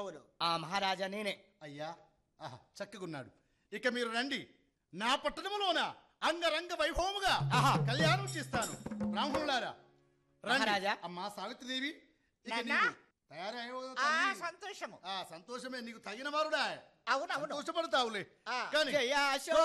అవును. ఆ మహారాజా నేనే. అయ్యా ఆహా చక్కగున్నాడు. ఇక మీరు రండి, నా పట్టణములోన అంగరంగ వైభవముగా కళ్యాణం చేస్తాను. బ్రాహ్మణులారా రండి. మహారాజా. అమ్మా సావిత్రిదేవి, ఇక నాన్నా? నీవు తయారయ్యావు కదా తల్లి? సంతోషము. సంతోషమే, నీకు తగిన వారుడా. అవునవును. సంతోషపడతావులే. ఆ. కానీ జయ అశోక